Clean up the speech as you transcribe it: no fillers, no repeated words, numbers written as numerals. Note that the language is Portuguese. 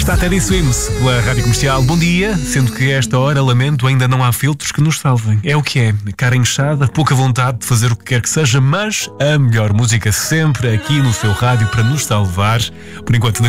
Está Teddy Swims pela Rádio Comercial. Bom dia, sendo que a esta hora, lamento, ainda não há filtros que nos salvem. É o que é, cara inchada, pouca vontade de fazer o que quer que seja, mas a melhor música sempre aqui no seu rádio para nos salvar. Por enquanto,